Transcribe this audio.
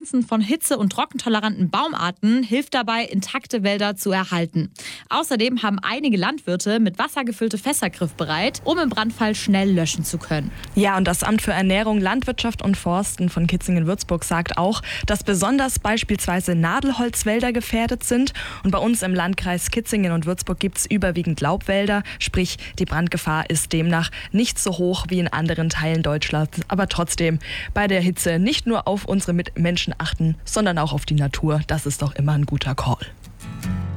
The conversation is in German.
Pflanzen von hitze- und trockentoleranten Baumarten hilft dabei, intakte Wälder zu erhalten. Außerdem haben einige Landwirte mit Wasser gefüllte Fässer griffbereit, um im Brandfall schnell löschen zu können. Ja, und das Amt für Ernährung, Landwirtschaft und Forsten von Kitzingen-Würzburg sagt auch, dass besonders beispielsweise Nadelholzwälder gefährdet sind. Und bei uns im Landkreis Kitzingen und Würzburg gibt es überwiegend Laubwälder, sprich die Brandgefahr ist demnach nicht so hoch wie in anderen Teilen Deutschlands. Aber trotzdem bei der Hitze nicht nur auf unsere Mitmenschen achten, sondern auch auf die Natur. Das ist doch immer ein guter Call.